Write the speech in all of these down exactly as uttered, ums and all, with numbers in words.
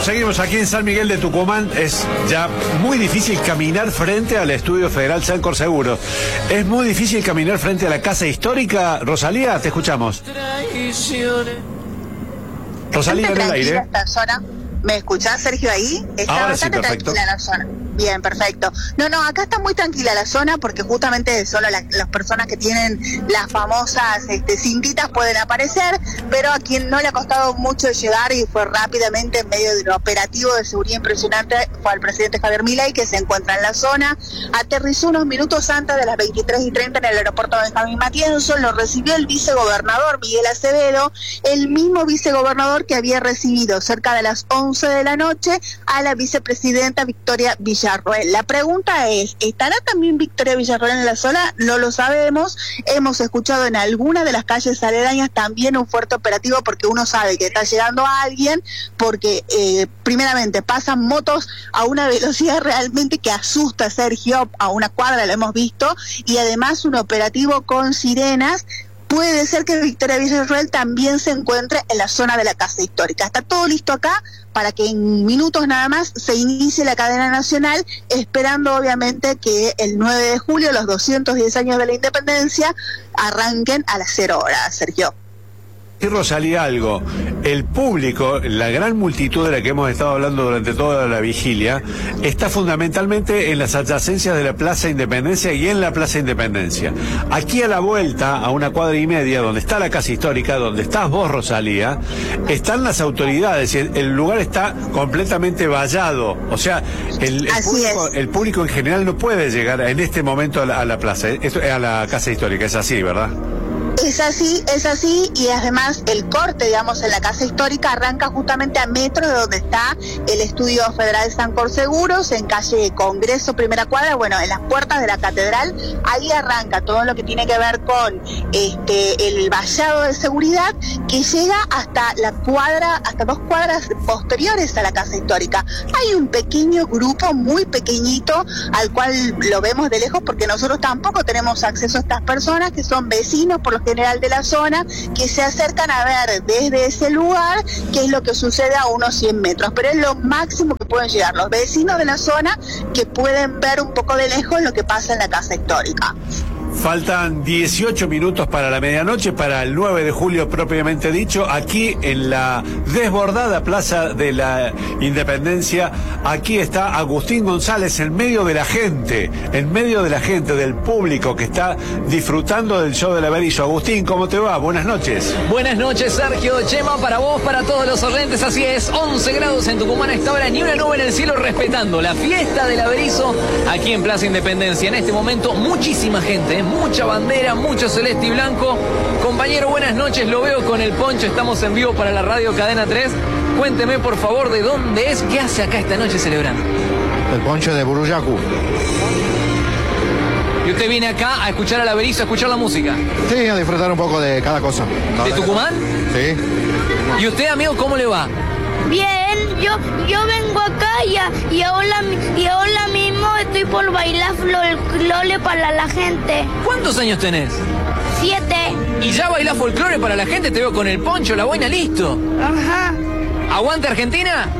seguimos aquí en San Miguel de Tucumán. Es ya muy difícil caminar frente al Estudio Federal Sancor Seguros. Es muy difícil caminar frente a la Casa Histórica. Rosalía, te escuchamos. Rosalía, en el aire. Esta zona. ¿Me escuchás, Sergio, ahí? Está Ahora bastante sí, perfecto. tranquila la zona. Bien, perfecto. No, no, acá está muy tranquila la zona porque justamente solo la, las personas que tienen las famosas este, cintitas pueden aparecer, pero a quien no le ha costado mucho llegar y fue rápidamente en medio de un operativo de seguridad impresionante fue al presidente Javier Milei, que se encuentra en la zona. Aterrizó unos minutos antes de las veintitrés y treinta en el aeropuerto Benjamín Matienzo. Lo recibió el vicegobernador Miguel Acevedo, el mismo vicegobernador que había recibido cerca de las once de la noche a la vicepresidenta Victoria Villarroel. La pregunta es, ¿estará también Victoria Villarroel en la zona? No lo sabemos. Hemos escuchado en alguna de las calles aledañas también un fuerte operativo porque uno sabe que está llegando a alguien, porque eh, primeramente pasan motos a una velocidad realmente que asusta, Sergio, a una cuadra lo hemos visto, y además un operativo con sirenas. Puede ser que Victoria Villarroel también se encuentre en la zona de la Casa Histórica. Está todo listo acá para que en minutos nada más se inicie la cadena nacional, esperando obviamente que el nueve de julio, los doscientos diez años de la independencia, arranquen a las cero horas, Sergio. Y Rosalía, algo, el público, la gran multitud de la que hemos estado hablando durante toda la vigilia, está fundamentalmente en las adyacencias de la Plaza Independencia y en la Plaza Independencia. Aquí a la vuelta, a una cuadra y media, donde está la Casa Histórica, donde estás vos, Rosalía, están las autoridades, y el, el lugar está completamente vallado. O sea, el, el, público, el público en general no puede llegar en este momento a la, a la plaza, a la Casa Histórica, es así, ¿verdad? Es así, es así, y además el corte, digamos, en la Casa Histórica arranca justamente a metros de donde está el Estudio Federal Sancor Seguros, en calle Congreso, primera cuadra, bueno, en las puertas de la Catedral. Ahí arranca todo lo que tiene que ver con este el vallado de seguridad, que llega hasta la cuadra, hasta dos cuadras posteriores a la Casa Histórica. Hay un pequeño grupo, muy pequeñito, al cual lo vemos de lejos porque nosotros tampoco tenemos acceso a estas personas, que son vecinos por lo general de la zona, que se acercan a ver desde ese lugar qué es lo que sucede a unos cien metros, pero es lo máximo que pueden llegar los vecinos de la zona, que pueden ver un poco de lejos lo que pasa en la Casa Histórica. Faltan dieciocho minutos para la medianoche, para el nueve de julio propiamente dicho, aquí en la desbordada Plaza de la Independencia. Aquí está Agustín González en medio de la gente, en medio de la gente, del público que está disfrutando del show del Averizo. Agustín, ¿cómo te va? Buenas noches. Buenas noches, Sergio, Chema, para vos, para todos los oyentes. Así es, once grados en Tucumán a esta hora, ni una nube en el cielo, respetando la fiesta del Averizo aquí en Plaza Independencia. En este momento, muchísima gente, ¿eh? Mucha bandera, mucho celeste y blanco. Compañero, buenas noches, lo veo con el poncho, estamos en vivo para la radio Cadena tres. Cuénteme, por favor, de dónde es, qué hace acá esta noche celebrando. El poncho de Buruyacu. ¿Y usted viene acá a escuchar al Averizo, a escuchar la música? Sí, a disfrutar un poco de cada cosa. ¿De Tucumán? Sí. ¿Y usted, amigo, cómo le va? Bien, yo yo vengo acá y, a, y, ahora, y ahora mismo estoy por bailar folclore para la gente. ¿Cuántos años tenés? Siete. ¿Y ya bailás folclore para la gente? Te veo con el poncho, la boina, listo. Ajá. ¿Aguante Argentina?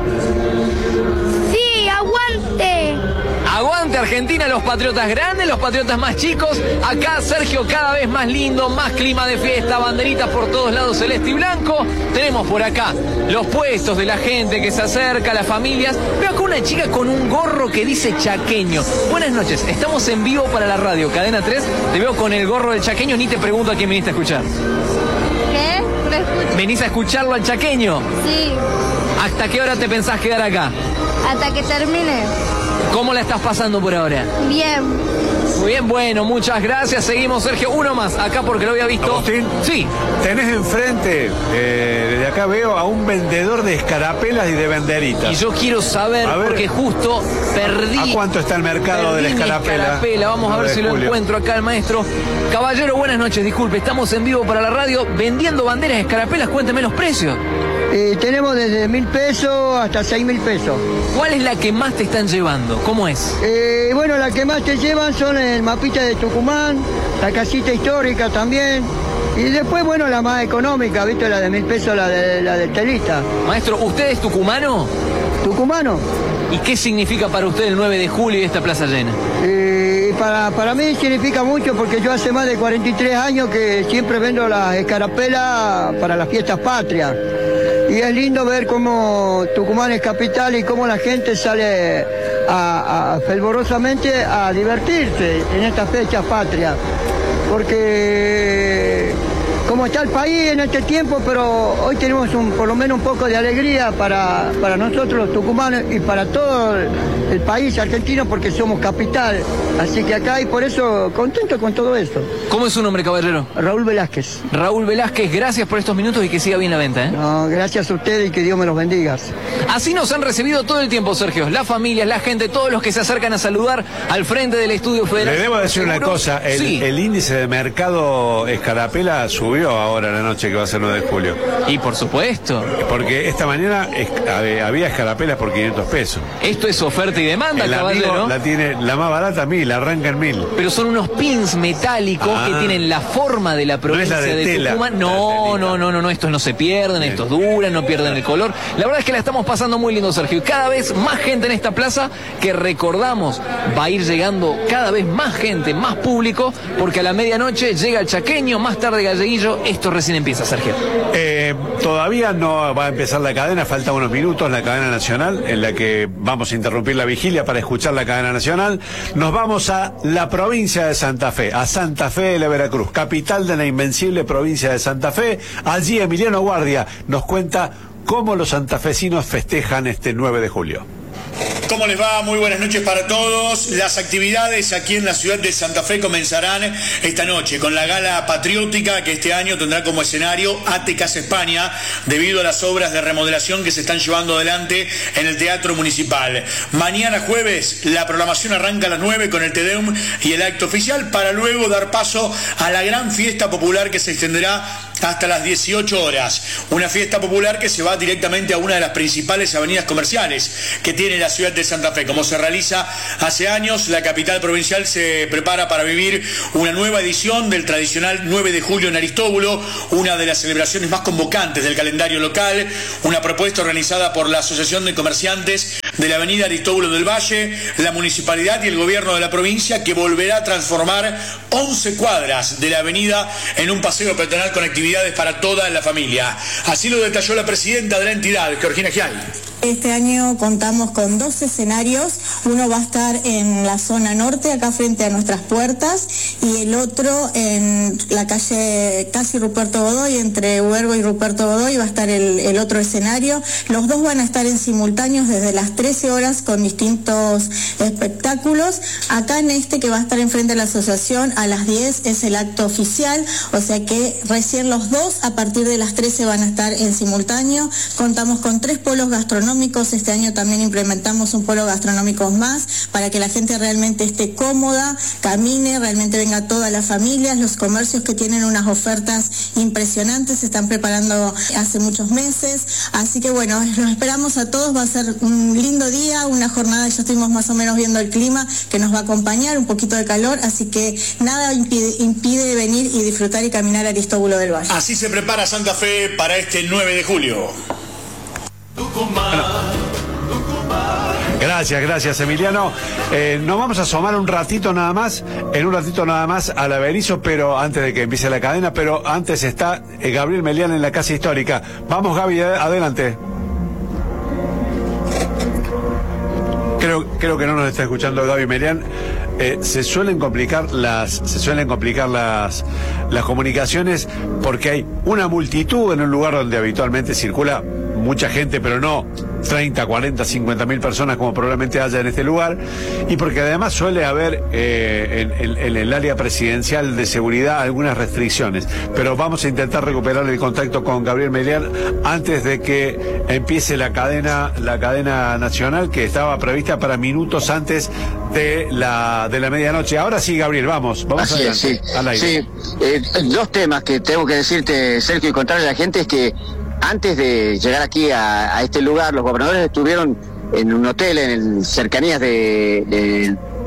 Sí, aguante. Aguante Argentina, los patriotas grandes, los patriotas más chicos. Acá, Sergio, cada vez más lindo, más clima de fiesta, banderitas por todos lados, celeste y blanco. Tenemos por acá los puestos de la gente que se acerca, las familias. Veo acá una chica con un gorro que dice chaqueño. Buenas noches, estamos en vivo para la radio Cadena tres. Te veo con el gorro del chaqueño, ni te pregunto a quién viniste a escuchar. ¿Qué? ¿Lo escucho? ¿Venís a escucharlo al chaqueño? Sí. ¿Hasta qué hora te pensás quedar acá? Hasta que termine. ¿Cómo la estás pasando por ahora? Bien. Muy bien, bueno, muchas gracias. Seguimos, Sergio. Uno más, acá porque lo había visto. ¿Agustín? Sí. Tenés enfrente, eh, desde acá veo a un vendedor de escarapelas y de banderitas. Y yo quiero saber, A ver, porque justo perdí. ¿a cuánto está el mercado de la perdí mi escarapela? escarapela. Vamos a ver si lo encuentro acá el maestro. Caballero, buenas noches, disculpe, estamos en vivo para la radio vendiendo banderas de escarapelas. Cuénteme los precios. Eh, tenemos desde mil pesos hasta seis mil pesos. ¿Cuál es la que más te están llevando? ¿Cómo es? Eh, bueno, la que más te llevan son el mapita de Tucumán, la casita histórica también. Y después, bueno, la más económica, ¿viste? La de mil pesos, la de la del telista. Maestro, ¿usted es tucumano? ¿Tucumano? ¿Y qué significa para usted el nueve de julio y esta plaza llena? Y para, para mí significa mucho porque yo hace más de cuarenta y tres años que siempre vendo las escarapelas para las fiestas patrias. Y es lindo ver cómo Tucumán es capital y cómo la gente sale a, a, fervorosamente a divertirse en estas fechas patrias. Porque como está el país en este tiempo, pero hoy tenemos un, por lo menos un poco de alegría para, para nosotros los tucumanos y para todo el, el país argentino porque somos capital. Así que acá y por eso contento con todo esto. ¿Cómo es su nombre, caballero? Raúl Velázquez. Raúl Velázquez, gracias por estos minutos y que siga bien la venta, ¿eh? No, gracias a ustedes y que Dios me los bendiga. Así nos han recibido todo el tiempo, Sergio. Las familias, la gente, todos los que se acercan a saludar al frente del Estudio Federal. Le debo decir una cosa, el, sí. el índice de mercado escarapela subió ahora en la noche que va a ser nueve de julio. Y por supuesto. Porque esta mañana es, había escarapelas por quinientos pesos. Esto es oferta y demanda, el caballero. amigo la tiene la más barata mil, arranca en mil. Pero son unos pins metálicos ah, que tienen la forma de la provincia no es la de, de tela, Tucumán. No, no, no, no, no, estos no se pierden, estos duran, no pierden el color. La verdad es que la estamos pasando muy lindo, Sergio. Y cada vez más gente en esta plaza que recordamos va a ir llegando cada vez más gente, más público, porque a la medianoche llega el chaqueño, más tarde Galleguillo. Esto recién empieza, Sergio. Eh, todavía no va a empezar la cadena, faltan unos minutos, la cadena nacional, en la que vamos a interrumpir la vigilia para escuchar la cadena nacional. Nos vamos a la provincia de Santa Fe, a Santa Fe de la Veracruz, capital de la invencible provincia de Santa Fe. Allí Emiliano Guardia nos cuenta cómo los santafesinos festejan este nueve de julio. ¿Cómo les va? Muy buenas noches para todos. Las actividades aquí en la ciudad de Santa Fe comenzarán esta noche con la gala patriótica que este año tendrá como escenario A T Casa España debido a las obras de remodelación que se están llevando adelante en el Teatro Municipal. Mañana jueves la programación arranca a las nueve con el Te Deum y el acto oficial para luego dar paso a la gran fiesta popular que se extenderá hasta las dieciocho horas. Una fiesta popular que se va directamente a una de las principales avenidas comerciales que tiene la ciudad de Santa Fe. Como se realiza hace años, la capital provincial se prepara para vivir una nueva edición del tradicional nueve de julio en Aristóbulo, una de las celebraciones más convocantes del calendario local, una propuesta organizada por la Asociación de Comerciantes de la avenida Aristóbulo del Valle, la municipalidad y el gobierno de la provincia, que volverá a transformar once cuadras de la avenida en un paseo peatonal con actividades para toda la familia. Así lo detalló la presidenta de la entidad, Georgina Giai. Este año contamos con dos escenarios, uno va a estar en la zona norte, acá frente a nuestras puertas, y el otro en la calle casi Ruperto Godoy, entre Huergo y Ruperto Godoy va a estar el, el otro escenario. Los dos van a estar en simultáneos desde las trece horas con distintos espectáculos. Acá en este que va a estar enfrente de la asociación a las diez es el acto oficial, o sea que recién los dos a partir de las trece van a estar en simultáneo. Contamos con tres polos gastronómicos. Este año también implementamos un polo gastronómico más para que la gente realmente esté cómoda, camine, realmente venga toda la familia. Los comercios que tienen unas ofertas impresionantes se están preparando hace muchos meses. Así que bueno, los esperamos a todos. Va a ser un lindo día, una jornada, ya estuvimos más o menos viendo el clima que nos va a acompañar, un poquito de calor, así que nada impide, impide venir y disfrutar y caminar a Aristóbulo del Valle. Así se prepara Santa Fe para este nueve de julio. Gracias, gracias Emiliano. Eh, nos vamos a asomar un ratito nada más, en un ratito nada más a la Berizo, pero antes de que empiece la cadena, pero antes está eh, Gabriel Melián en la Casa Histórica. Vamos Gaby, adelante. Creo, creo que no nos está escuchando Gaby Melián. Eh, se suelen complicar las, se suelen complicar las, las comunicaciones porque hay una multitud en un lugar donde habitualmente circula mucha gente, pero no treinta, cuarenta, cincuenta mil personas como probablemente haya en este lugar, y porque además suele haber eh, en, en, en el área presidencial de seguridad algunas restricciones. Pero vamos a intentar recuperar el contacto con Gabriel Melián antes de que empiece la cadena, la cadena nacional que estaba prevista para minutos antes de la de la medianoche. Ahora sí, Gabriel, vamos, vamos Así adelante, es, sí. al aire. Sí, eh, dos temas que tengo que decirte, Sergio, y contarle a la gente es que antes de llegar aquí a, a este lugar, los gobernadores estuvieron en un hotel en el, cercanías de, de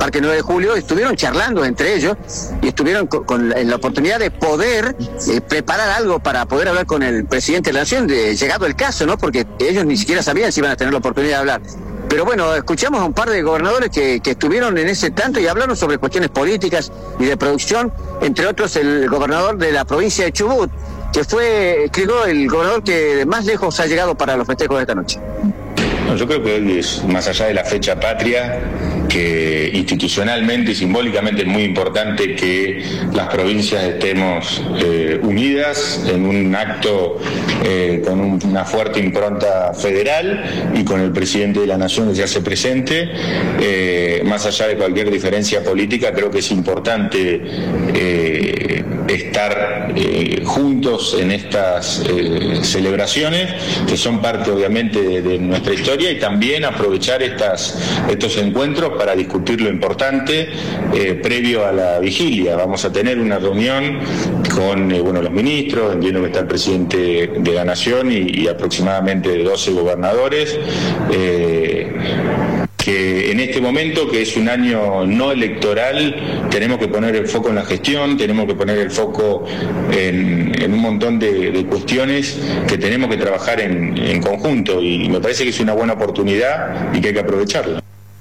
Parque nueve de Julio, estuvieron charlando entre ellos y estuvieron con, con la, en la oportunidad de poder eh, preparar algo para poder hablar con el presidente de la Nación, de, llegado el caso, ¿no? Porque ellos ni siquiera sabían si iban a tener la oportunidad de hablar. Pero bueno, escuchamos a un par de gobernadores que, que estuvieron en ese tanto y hablaron sobre cuestiones políticas y de producción, entre otros el gobernador de la provincia de Chubut, que fue, creo, el gobernador que más lejos ha llegado para los festejos de esta noche. No, yo creo que hoy es, más allá de la fecha patria, que institucionalmente y simbólicamente es muy importante que las provincias estemos eh, unidas en un acto eh, con un, una fuerte impronta federal y con el presidente de la Nación que se hace presente. Eh, más allá de cualquier diferencia política, creo que es importante eh, estar eh, juntos en estas eh, celebraciones, que son parte obviamente de, de nuestra historia, y también aprovechar estas, estos encuentros para discutir lo importante eh, previo a la vigilia. Vamos a tener una reunión con eh, bueno, los ministros, entiendo que está el presidente de la Nación y, y aproximadamente doce gobernadores, eh, que en este momento, que es un año no electoral, tenemos que poner el foco en la gestión, tenemos que poner el foco en, en un montón de, de cuestiones que tenemos que trabajar en, en conjunto, y me parece que es una buena oportunidad y que hay que aprovecharla.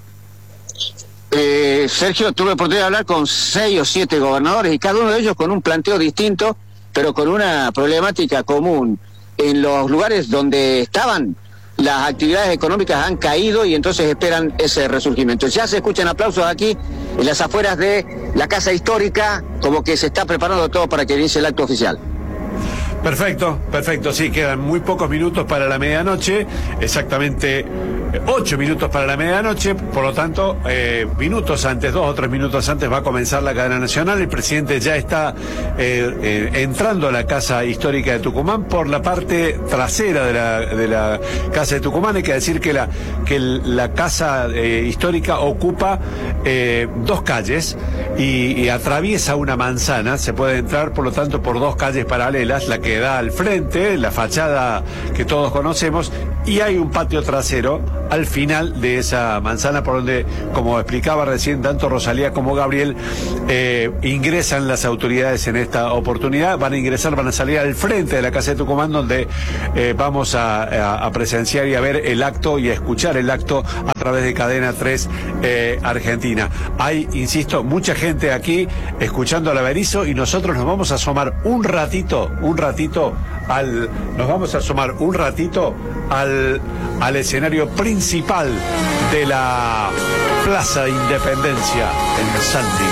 Eh, Sergio, tuve la oportunidad de hablar con seis o siete gobernadores y cada uno de ellos con un planteo distinto, pero con una problemática común. En los lugares donde estaban, las actividades económicas han caído y entonces esperan ese resurgimiento. Ya se escuchan aplausos aquí en las afueras de la Casa Histórica, como que se está preparando todo para que inicie el acto oficial. Perfecto, perfecto, sí, quedan muy pocos minutos para la medianoche, exactamente ocho minutos para la medianoche, por lo tanto, eh, minutos antes, dos o tres minutos antes va a comenzar la cadena nacional. El presidente ya está eh, eh, entrando a la Casa Histórica de Tucumán por la parte trasera de la, de la Casa de Tucumán. Hay que decir que la, que la Casa eh, Histórica ocupa eh, dos calles y, y atraviesa una manzana. Se puede entrar, por lo tanto, por dos calles paralelas, la que da al frente, la fachada que todos conocemos, y hay un patio trasero al final de esa manzana por donde, como explicaba recién tanto Rosalía como Gabriel, eh, ingresan las autoridades en esta oportunidad. Van a ingresar, van a salir al frente de la Casa de Tucumán, donde eh, vamos a, a, a presenciar y a ver el acto y a escuchar el acto a través de Cadena tres eh, Argentina. Hay, insisto, mucha gente aquí escuchando a la Berizo, y nosotros nos vamos a asomar un ratito, un ratito al, nos vamos a asomar un ratito al, al escenario principal de la Plaza Independencia en San Miguel.